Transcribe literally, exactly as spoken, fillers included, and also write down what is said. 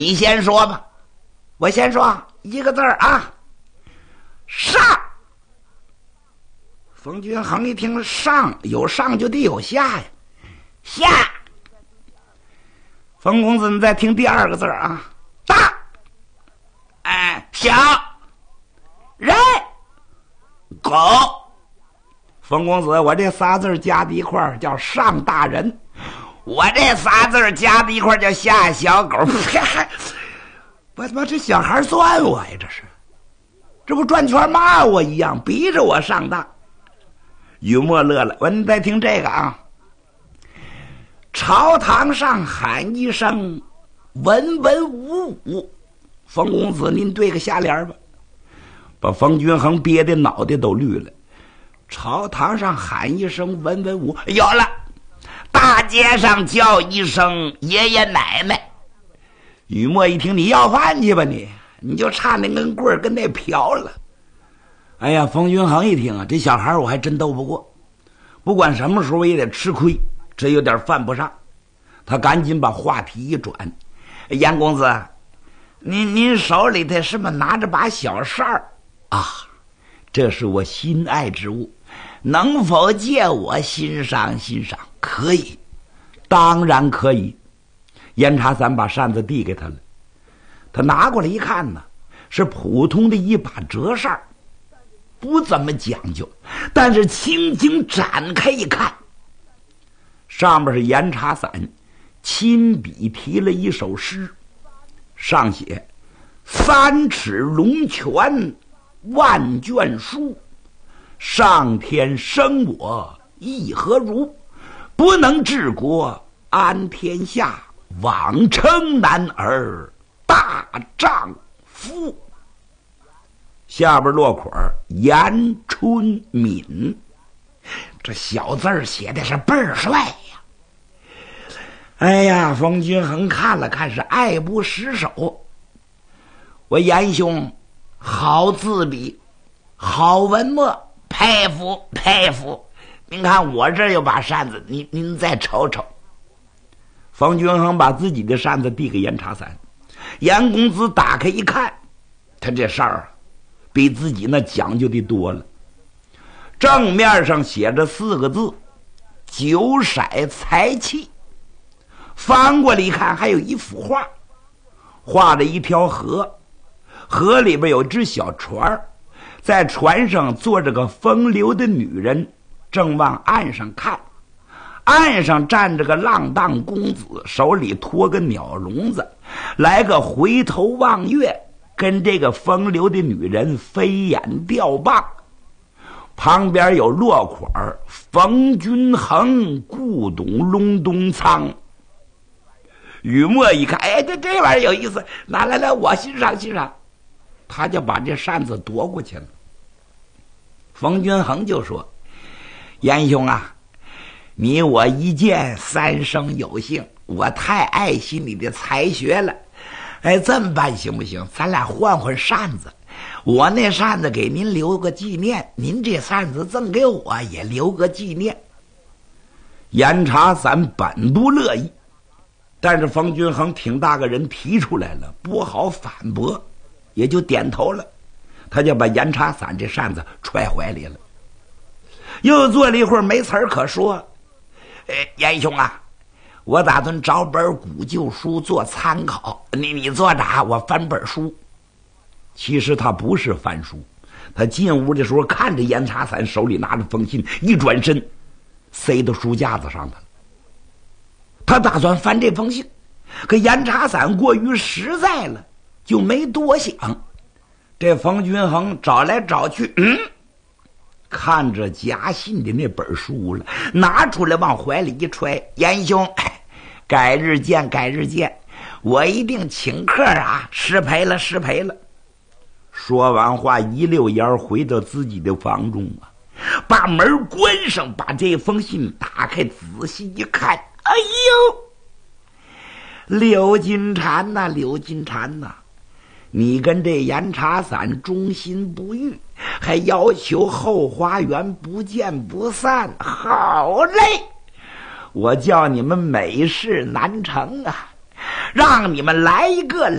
你先说吧。我先说一个字儿啊，上。冯君衡一听上，有上就得有下呀，下。冯公子，你再听第二个字儿啊，大。哎，小。人。狗。冯公子，我这仨字加在一块儿叫上大人，我这仨字加在一块儿叫下小狗。我他妈这小孩算我呀，这是，这不转圈骂我一样，逼着我上当。雨墨乐了，我你再听这个啊，朝堂上喊一声文文武武。冯公子，您对个下联吧，把冯君衡憋的脑袋都绿了。朝堂上喊一声文文武，有了，大街上叫一声爷爷奶奶。雨墨一听，你要饭去吧你，你就差那根棍儿跟那瓢了。哎呀，冯君衡一听啊，这小孩我还真斗不过，不管什么时候也得吃亏，这有点犯不上。他赶紧把话题一转，严公子，您您手里头是不是拿着把小扇儿啊？这是我心爱之物，能否借我欣赏欣赏？可以，当然可以。严查三把扇子递给他了，他拿过来一看呢，是普通的一把折扇，不怎么讲究，但是轻轻展开一看，上面是严查三亲笔题了一首诗，上写三尺龙泉万卷书，上天生我亦何如，不能治国安天下，枉称男儿大丈夫。下边落款严春敏，这小字儿写的是倍儿帅呀！哎呀，冯君衡看了看是爱不释手。我严兄好字笔，好文墨，佩服佩服。您看我这有把扇子，您您再瞅瞅。冯君衡把自己的扇子递给严查三，严公子打开一看，他这扇儿比自己那讲究的多了。正面上写着四个字九色财气，翻过来一看还有一幅画，画着一条河，河里边有只小船，在船上坐着个风流的女人，正往岸上看。岸上站着个浪荡公子，手里托个鸟笼子，来个回头望月，跟这个风流的女人飞眼吊棒。旁边有落款冯君衡故董隆冬仓。雨墨一看，哎，这这玩意儿有意思，拿来来，我欣赏欣赏。他就把这扇子夺过去了。冯君衡就说，严兄啊，你我一见三生有幸，我太爱惜你的才学了。哎，这么办行不行？咱俩换换扇子，我那扇子给您留个纪念，您这扇子赠给我也留个纪念。严查三本不乐意，但是冯君衡挺大个人提出来了，不好反驳，也就点头了。他就把严查三这扇子揣怀里了。又坐了一会儿，没词儿可说。哎，严兄啊，我打算找本古旧书做参考，你你坐着啊，我翻本书。其实他不是翻书，他进屋的时候看着严查三手里拿着封信，一转身塞到书架子上的。他打算翻这封信，可严查三过于实在了，就没多想。这冯君衡找来找去，嗯，看着夹信的那本书了，拿出来往怀里一揣。严兄，改日见改日见，我一定请客啊，失陪了失陪了。说完话一溜烟回到自己的房中啊，把门关上，把这封信打开，仔细一看，哎呦，刘金蝉呐、啊、刘金蝉呐、啊，你跟这严查三忠心不渝，还要求后花园不见不散，好嘞！我叫你们美事难成啊！ 让你们来一个